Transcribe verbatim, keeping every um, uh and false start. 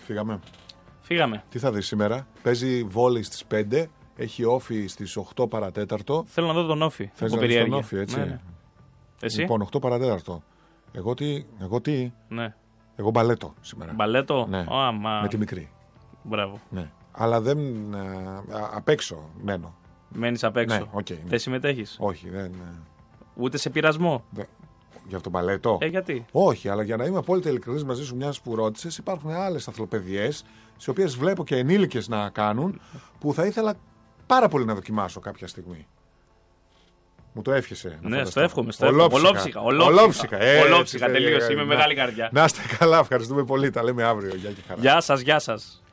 Φύγαμε. Φύγαμε. Τι θα δεις σήμερα? Παίζει βόλεϊ στις πέντε, έχει όφι στις οκτώ παρατέταρτο. Θέλω να δω τον όφι. Θες να δεις τον όφι, έτσι. Ναι, ναι. Εσύ? Λοιπόν, οκτώ παρατέταρτο. Εγώ τι, εγώ τι. Ναι. Εγώ μπαλέτο σήμερα. Μπαλέτο. Ναι. Oh, μα... Με τη μικρή. Μπράβο. Ναι. Αλλά δεν. Α, απ' έξω μένω. Μένεις απ' έξω. Ναι, okay, ναι. Δεν συμμετέχεις? Όχι, δεν. Ούτε σε πειρασμό? Δε... Για το μπαλέτο. Ε, γιατί? Όχι, αλλά για να είμαι απόλυτα ειλικρινής μαζί σου, μιας που ρώτησες, υπάρχουν άλλες αθλοπαιδιές, τις οποίες βλέπω και ενήλικες να κάνουν, που θα ήθελα πάρα πολύ να δοκιμάσω κάποια στιγμή. Μου το εύχεσαι? Ναι, στο εύχομαι. Στο ολόψυχα. Ολόψυχα. Ολόψυχα τελείως. Είμαι μεγάλη καρδιά. Να είστε καλά, ευχαριστούμε πολύ. Τα λέμε αύριο. Γεια και χαρά. Γεια σας, γεια σας.